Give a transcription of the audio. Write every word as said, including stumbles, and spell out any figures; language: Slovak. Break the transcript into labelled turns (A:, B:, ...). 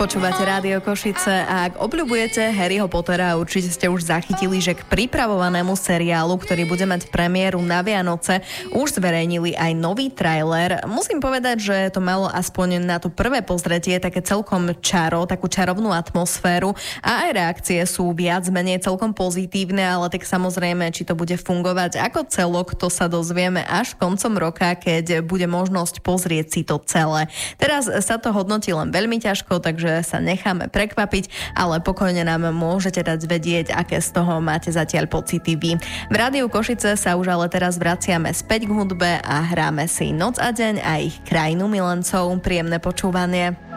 A: Počúvate Rádio Košice a ak obľubujete Harryho Pottera, určite ste už zachytili, že k pripravovanému seriálu, ktorý bude mať premiéru na Vianoce, už zverejnili aj nový trailer. Musím povedať, že to malo aspoň na to prvé pozretie také celkom čaro, takú čarovnú atmosféru a aj reakcie sú viac menej celkom pozitívne, ale tak samozrejme, či to bude fungovať ako celok, to sa dozvieme až koncom roka, keď bude možnosť pozrieť si to celé. Teraz sa to hodnotí len veľmi ťažko, takže že sa necháme prekvapiť, ale pokojne nám môžete dať vedieť, aké z toho máte zatiaľ pocity vy. V Rádiu Košice sa už ale teraz vraciame späť k hudbe a hráme si Noc a deň a ich krajinu milencov. Príjemné počúvanie.